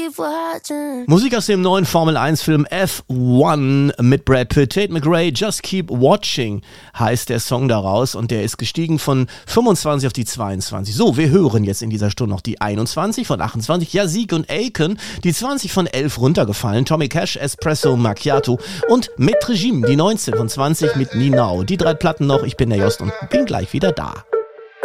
keep watching. Musik aus dem neuen Formel-1-Film F1 mit Brad Pitt. Tate McRae, Just Keep Watching heißt der Song daraus und der ist gestiegen von 25 auf die 22. So, wir hören jetzt in dieser Stunde noch die 21 von 28. Ja, Sieg und Aiken, die 20 von 11 runtergefallen. Tommy Cash, Espresso Macchiato und mit Regime, die 19 von 20 mit Ninau. Die 3 Platten noch, ich bin der Jost und bin gleich wieder da.